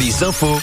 Les infos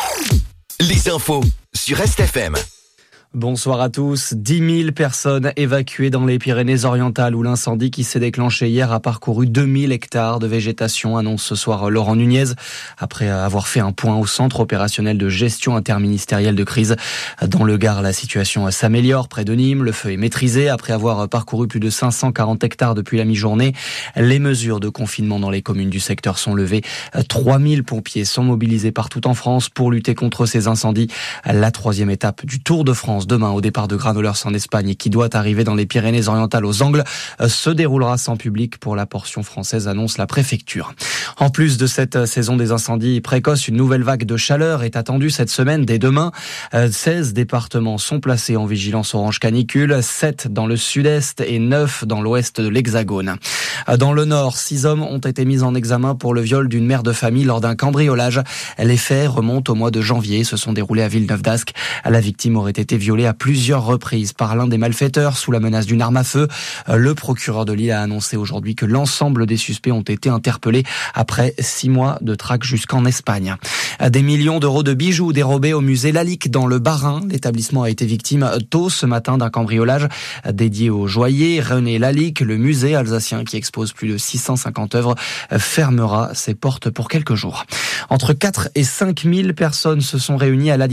sur RestFM. Bonsoir à tous. 10 000 personnes évacuées dans les Pyrénées-Orientales où l'incendie qui s'est déclenché hier a parcouru 2000 hectares de végétation, annonce ce soir Laurent Nunez. Après avoir fait un point au centre opérationnel de gestion interministérielle de crise. Dans le Gard, la situation s'améliore. Près de Nîmes, le feu est maîtrisé. Après avoir parcouru plus de 540 hectares depuis la mi-journée, les mesures de confinement dans les communes du secteur sont levées. 3000 pompiers sont mobilisés partout en France pour lutter contre ces incendies. La troisième étape du Tour de France demain au départ de Granollers en Espagne et qui doit arriver dans les Pyrénées-Orientales aux Angles se déroulera sans public pour la portion française, annonce la préfecture. En plus de cette saison des incendies précoces, une nouvelle vague de chaleur est attendue cette semaine dès demain. 16 départements sont placés en vigilance orange canicule, 7 dans le sud-est et 9 dans l'ouest de l'Hexagone. Dans le nord, 6 hommes ont été mis en examen pour le viol d'une mère de famille lors d'un cambriolage. Les faits remontent au mois de janvier, se sont déroulés à Villeneuve-d'Ascq. La victime aurait été violée à plusieurs reprises par l'un des malfaiteurs sous la menace d'une arme à feu. Le procureur de Lille a annoncé aujourd'hui que l'ensemble des suspects ont été interpellés après 6 mois de traque jusqu'en Espagne. Des millions d'euros de bijoux dérobés au musée Lalique dans le Bas-Rhin. L'établissement a été victime tôt ce matin d'un cambriolage dédié au joaillier René Lalique. Le musée alsacien qui expose plus de 650 œuvres fermera ses portes pour quelques jours. Entre 4 et 5 000 personnes se sont réunies à